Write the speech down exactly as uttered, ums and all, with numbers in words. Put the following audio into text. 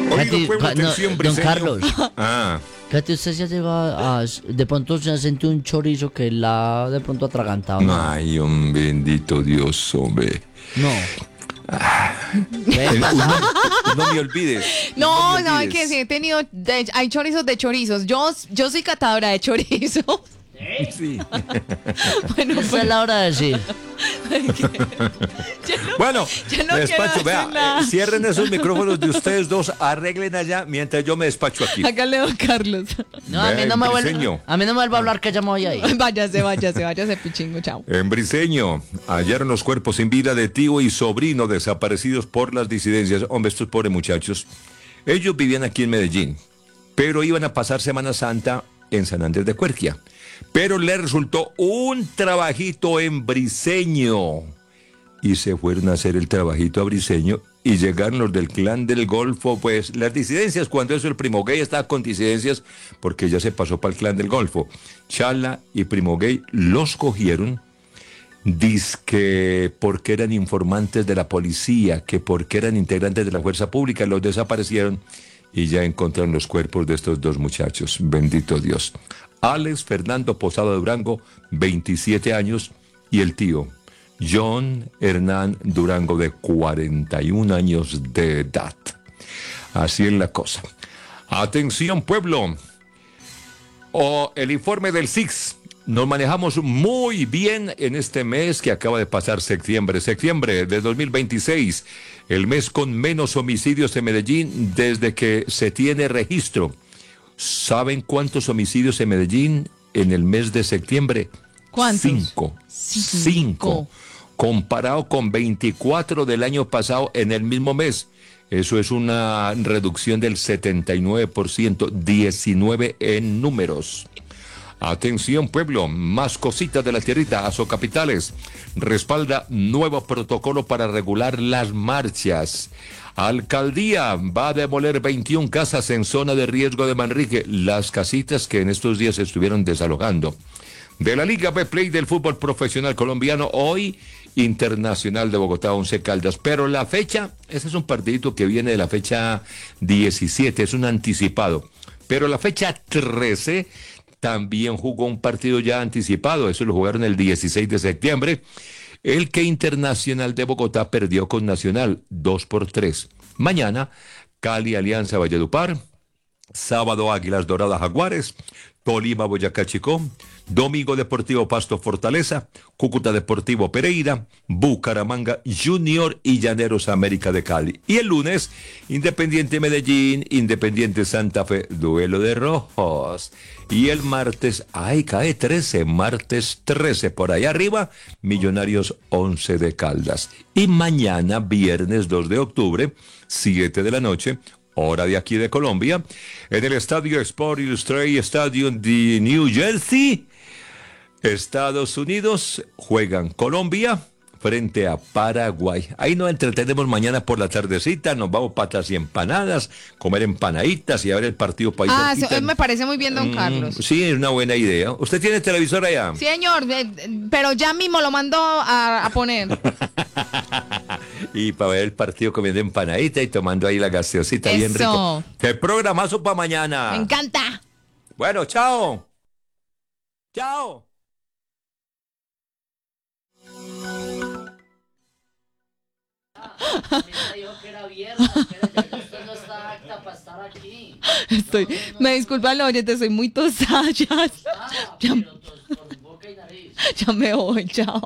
Oído, Katy, pueblo, Ca- no, atención, don Briseño. Carlos. Ah, Katy, usted ya lleva a, de pronto se siente un chorizo que la ha de pronto atragantado, ¿no? ay, un bendito Dios, hombre. No. El- no, no me olvides. No, me no, es olvides. que sí he tenido, de- hay chorizos de chorizos. Yo, yo soy catadora de chorizos. Sí. Bueno, Esa es la hora de decir. Bueno, ya no despacho, quiero vea, hacer nada. eh, cierren esos micrófonos de ustedes dos, arreglen allá mientras yo me despacho aquí. hágale, don Carlos. No, a mí no me Ven, vuelve, Briseño. a mí no me vuelve a hablar que ya me voy ahí. Váyase, váyase, váyase, pichingo, chao. En Briseño hallaron los cuerpos sin vida de tío y sobrino desaparecidos por las disidencias. Hombre, estos pobres muchachos. Ellos vivían aquí en Medellín, pero iban a pasar Semana Santa en San Andrés de Cuerquia. Pero le resultó un trabajito en Briseño. Y se fueron a hacer el trabajito a Briseño y llegaron los del clan del Golfo, pues las disidencias, cuando eso el Primo Gay estaba con disidencias, porque ya se pasó para el clan del Golfo. Chala y Primo Gay los cogieron, dizque porque eran informantes de la policía, que porque eran integrantes de la fuerza pública, los desaparecieron y ya encontraron los cuerpos de estos dos muchachos. Bendito Dios. Alex Fernando Posada Durango, veintisiete años, y el tío John Hernán Durango, de cuarenta y un años de edad. Así es la cosa. Atención, pueblo. O el informe del S I X. Nos manejamos muy bien en este mes que acaba de pasar, septiembre. Septiembre de dos mil veintiséis, el mes con menos homicidios en Medellín desde que se tiene registro. ¿Saben cuántos homicidios en Medellín en el mes de septiembre? ¿Cuántos? Cinco. Cinco. Cinco. Comparado con veinticuatro del año pasado en el mismo mes. Eso es una reducción del setenta y nueve por ciento, diecinueve en números. Atención, pueblo, más cositas de la tierrita. Azocapitales respalda nuevo protocolo para regular las marchas. Alcaldía va a demoler veintiuna casas en zona de riesgo de Manrique, las casitas que en estos días se estuvieron desalojando. De la Liga B-Play del fútbol profesional colombiano, hoy Internacional de Bogotá, Once Caldas. Pero la fecha, ese es un partidito que viene de la fecha diecisiete, es un anticipado. Pero la fecha trece también jugó un partido ya anticipado, eso lo jugaron el dieciséis de septiembre. El que Internacional de Bogotá perdió con Nacional, dos por tres. Mañana, Cali Alianza Valledupar, sábado Águilas Doradas Jaguares, Tolima Boyacá Chicó, domingo Deportivo Pasto Fortaleza, Cúcuta Deportivo Pereira, Bucaramanga Junior y Llaneros América de Cali. Y el lunes, Independiente Medellín, Independiente Santa Fe, duelo de rojos. Y el martes, ay, cae trece, martes trece, por ahí arriba, Millonarios Once de Caldas. Y mañana, viernes dos de octubre, siete de la noche, hora de aquí de Colombia, en el Estadio Sport Illustrated Stadium de New Jersey, Estados Unidos, juegan Colombia frente a Paraguay. Ahí nos entretenemos mañana por la tardecita, nos vamos patas y empanadas, comer empanaditas y a ver el partido país. Ah, eso me parece muy bien, don Mm, Carlos. sí, es una buena idea. ¿Usted tiene televisor allá? Sí, señor, eh, pero ya mismo lo mando a, a poner. Y para ver el partido comiendo empanadita y tomando ahí la gaseosita bien Eso. rico. ¡Qué programazo para mañana! Me encanta. Bueno, chao. Chao. Dijo que era viernes, que usted no está apta para estar aquí. Estoy, me disculpa, oye, te soy muy tosada ya. Ya, Pero por boca y nariz. ya me voy, chao.